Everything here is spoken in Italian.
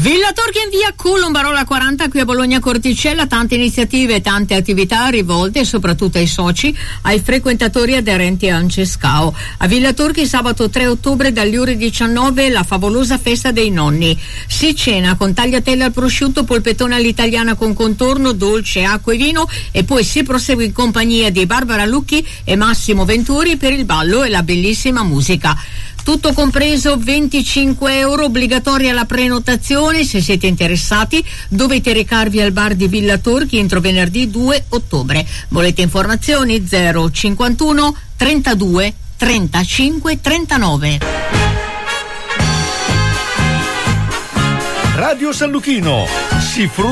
Villa Torchi in via Colombarola 40 qui a Bologna Corticella, tante iniziative, tante attività rivolte soprattutto ai soci, ai frequentatori aderenti a Ancescao. A Villa Torchi sabato 3 ottobre dalle ore 19 la favolosa festa dei nonni. Si cena con tagliatelle al prosciutto, polpettone all'italiana con contorno, dolce, acqua e vino e poi si prosegue in compagnia di Barbara Lucchi e Massimo Venturi per il ballo e la bellissima musica. Tutto compreso, 25 euro, obbligatoria la prenotazione. Se siete interessati dovete recarvi al bar di Villa Torchi entro venerdì 2 ottobre. Volete informazioni? 051 32 35 39. Radio San Luchino si